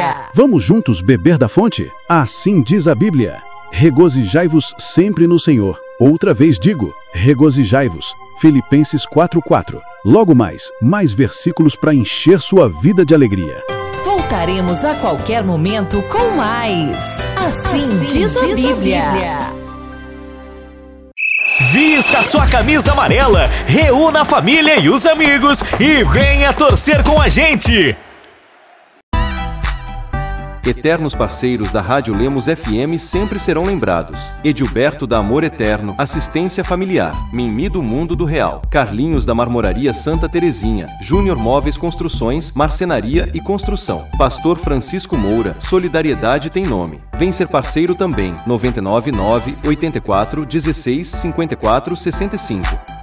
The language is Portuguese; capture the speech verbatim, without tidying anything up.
Bíblia. Vamos juntos beber da fonte? Assim diz a Bíblia. Regozijai-vos sempre no Senhor. Outra vez digo, regozijai-vos. Filipenses quatro, quatro. Logo mais, mais versículos para encher sua vida de alegria. Voltaremos a qualquer momento com mais. Assim, assim diz, diz a Bíblia. A Bíblia. Vista sua camisa amarela, reúna a família e os amigos e venha torcer com a gente! Eternos parceiros da Rádio Lemos F M sempre serão lembrados. Edilberto da Amor Eterno, Assistência Familiar, Mimi do Mundo do Real, Carlinhos da Marmoraria Santa Terezinha, Júnior Móveis Construções, Marcenaria e Construção, Pastor Francisco Moura, Solidariedade tem nome. Vem ser parceiro também, nove nove nove, oito quatro, um seis, cinco quatro, seis cinco.